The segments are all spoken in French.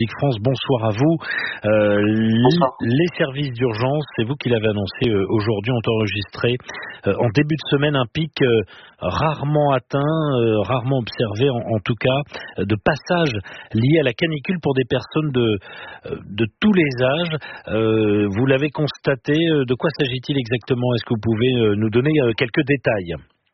France, bonsoir à vous. Bonsoir. Les services d'urgence, c'est vous qui l'avez annoncé aujourd'hui, ont enregistré en début de semaine un pic rarement atteint, rarement observé en tout cas, de passage lié à la canicule pour des personnes de tous les âges. Vous l'avez constaté, de quoi s'agit-il exactement? Est-ce que vous pouvez nous donner quelques détails?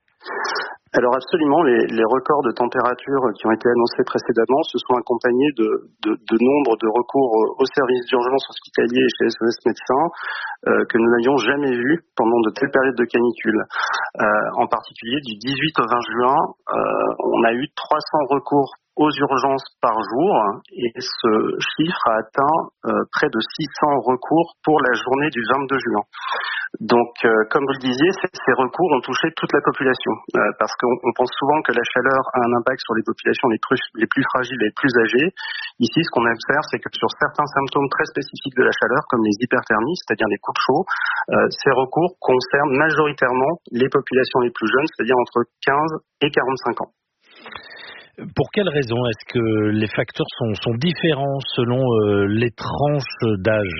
Alors absolument, les records de température qui ont été annoncés précédemment se sont accompagnés de nombre de recours aux services d'urgence hospitaliers et chez SOS Médecins que nous n'avions jamais vu pendant de telles périodes de canicule. En particulier, du 18 au 20 juin, on a eu 300 recours aux urgences par jour et ce chiffre a atteint près de 600 recours pour la journée du 22 juin. Donc, comme vous le disiez, ces recours ont touché toute la population parce qu'on pense souvent que la chaleur a un impact sur les populations les plus fragiles et les plus âgées. Ici, ce qu'on observe, c'est que sur certains symptômes très spécifiques de la chaleur, comme les hyperthermies, c'est-à-dire les coups de chaud, ces recours concernent majoritairement les populations les plus jeunes, c'est-à-dire entre 15 et 45 ans. Pour quelles raisons est-ce que les facteurs sont différents selon les tranches d'âge?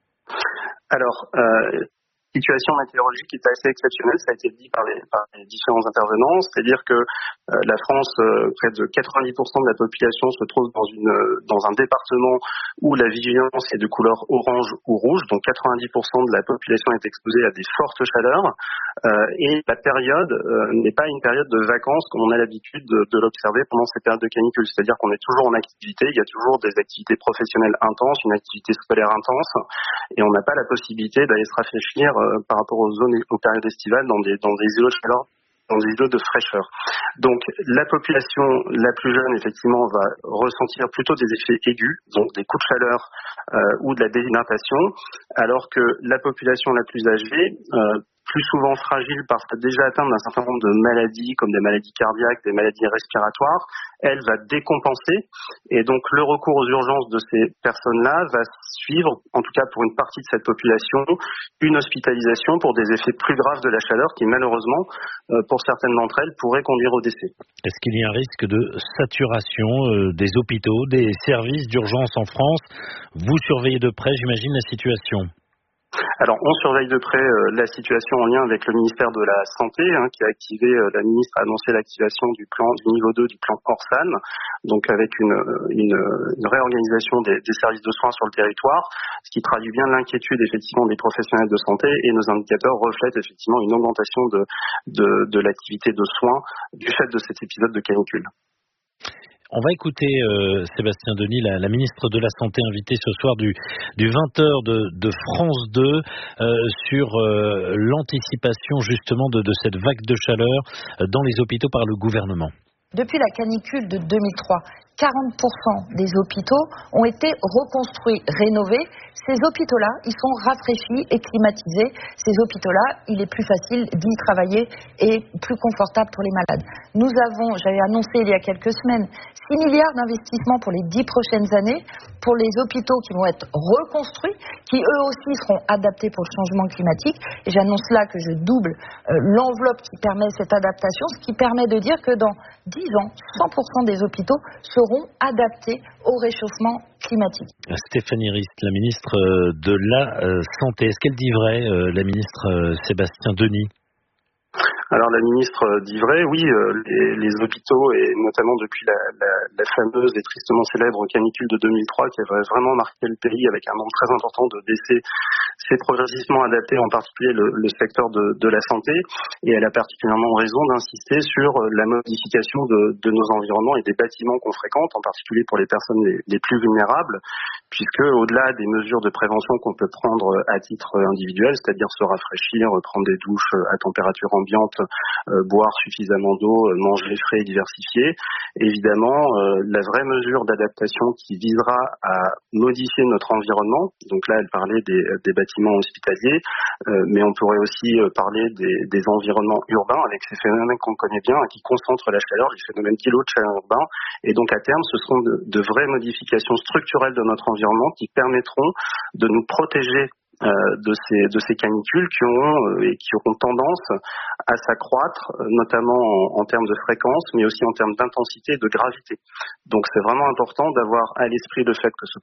Alors, situation météorologique qui est assez exceptionnelle, ça a été dit par les différents intervenants, c'est-à-dire que la France, près de 90% de la population se trouve dans un département où la vigilance est de couleur orange ou rouge, donc 90% de la population est exposée à des fortes chaleurs, et la période n'est pas une période de vacances comme on a l'habitude de l'observer pendant ces périodes de canicule, c'est-à-dire qu'on est toujours en activité, il y a toujours des activités professionnelles intenses, une activité scolaire intense, et on n'a pas la possibilité d'aller se rafraîchir par rapport aux périodes estivales dans des îlots de chaleur, dans des îlots de fraîcheur. Donc la population la plus jeune effectivement va ressentir plutôt des effets aigus, donc des coups de chaleur ou de la déshydratation, alors que la population la plus âgée, plus souvent fragile parce qu'elle est déjà atteinte d'un certain nombre de maladies comme des maladies cardiaques, des maladies respiratoires, elle va décompenser et donc le recours aux urgences de ces personnes-là va suivre, en tout cas pour une partie de cette population, une hospitalisation pour des effets plus graves de la chaleur qui malheureusement, pour certaines d'entre elles, pourraient conduire au décès. Est-ce qu'il y a un risque de saturation des hôpitaux, des services d'urgence en France? Vous surveillez de près, j'imagine, la situation. Alors, on surveille de près la situation en lien avec le ministère de la Santé, qui a activé, la ministre a annoncé l'activation du niveau 2 du plan Orsan, donc avec une réorganisation des services de soins sur le territoire, ce qui traduit bien l'inquiétude effectivement des professionnels de santé et nos indicateurs reflètent effectivement une augmentation de l'activité de soins du fait de cet épisode de canicule. On va écouter Sébastien Denis, la ministre de la Santé, invitée ce soir du 20h de France 2 sur l'anticipation justement de cette vague de chaleur dans les hôpitaux par le gouvernement. Depuis la canicule de 2003, 40% des hôpitaux ont été reconstruits, rénovés. Ces hôpitaux-là, ils sont rafraîchis et climatisés. Ces hôpitaux-là, il est plus facile d'y travailler et plus confortable pour les malades. J'avais annoncé il y a quelques semaines, 6 milliards d'investissements pour les 10 prochaines années pour les hôpitaux qui vont être reconstruits, qui eux aussi seront adaptés pour le changement climatique. Et j'annonce là que je double l'enveloppe qui permet cette adaptation, ce qui permet de dire que dans 10 ans, 100% des hôpitaux seront adaptés au réchauffement climatique. Stéphanie Rist, la ministre de la Santé, est-ce qu'elle dit vrai, la ministre Sébastien Denis? Alors la ministre dit vrai, oui, les hôpitaux et notamment depuis la fameuse et tristement célèbre canicule de 2003 qui avait vraiment marqué le pays avec un nombre très important de décès, s'est progressivement adapté en particulier le secteur de la santé et elle a particulièrement raison d'insister sur la modification de nos environnements et des bâtiments qu'on fréquente, en particulier pour les personnes les plus vulnérables, puisque au-delà des mesures de prévention qu'on peut prendre à titre individuel, c'est-à-dire se rafraîchir, prendre des douches à température ambiante, boire suffisamment d'eau, manger frais et diversifié. Évidemment, la vraie mesure d'adaptation qui visera à modifier notre environnement, donc là elle parlait des bâtiments hospitaliers, mais on pourrait aussi parler des environnements urbains avec ces phénomènes qu'on connaît bien et qui concentrent la chaleur, les phénomènes d'îlots de chaleur urbain. Et donc à terme, ce seront de vraies modifications structurelles de notre environnement qui permettront de nous protéger de ces canicules qui auront tendance à s'accroître, notamment en termes de fréquence, mais aussi en termes d'intensité et de gravité. Donc c'est vraiment important d'avoir à l'esprit le fait que ce